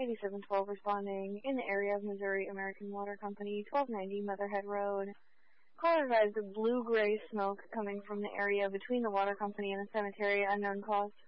8712 responding. In the area of Missouri American Water Company, 1290 Motherhead Road. Caller advised of blue-gray smoke coming from the area between the water company and the cemetery, unknown cause.